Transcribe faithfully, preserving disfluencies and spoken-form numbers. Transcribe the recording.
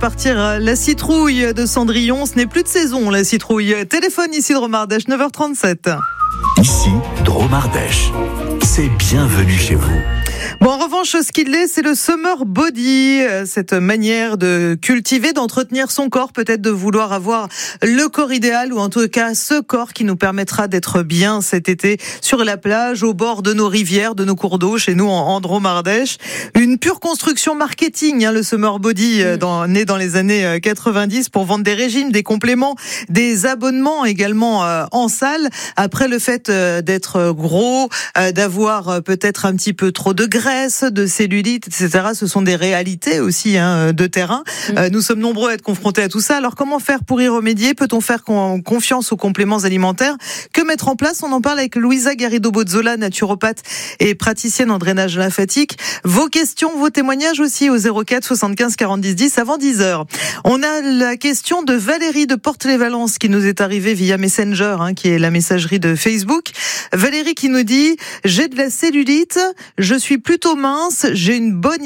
repartir la citrouille de Cendrillon. Ce n'est plus de saison, la citrouille. Téléphone ici de Romardèche, neuf heures trente-sept. Ici, Dromardèche. C'est bienvenue chez vous. Bon, en revanche, ce qu'il est, c'est le summer body, cette manière de cultiver, d'entretenir son corps, peut-être de vouloir avoir le corps idéal, ou en tout cas ce corps qui nous permettra d'être bien cet été sur la plage, au bord de nos rivières, de nos cours d'eau, chez nous en, en Dromardèche. Une pure construction marketing, hein, le summer body, mmh. dans, né dans les années quatre-vingt-dix, pour vendre des régimes, des compléments, des abonnements également euh, en salle. Après le fait euh, d'être gros, euh, d'avoir euh, peut-être un petit peu trop de graisse, de cellulite, et cetera. Ce sont des réalités aussi hein, de terrain. Mmh. Euh, nous sommes nombreux à être confrontés à tout ça. Alors comment faire pour y remédier? Peut-on faire con- confiance aux compléments alimentaires? Que mettre en place? On en parle avec Louisa Garrido-Bozzola, naturopathe et praticienne en drainage lymphatique. Vos questions, vos témoignages aussi au zéro quatre soixante-quinze quarante-dix dix avant dix heures. On a la question de Valérie de Porte-les-Valences qui nous est arrivée via Messenger, hein, qui est la messagerie de Facebook. Valérie qui nous dit « J'ai de la cellulite, je suis plutôt mince, j'ai une bonne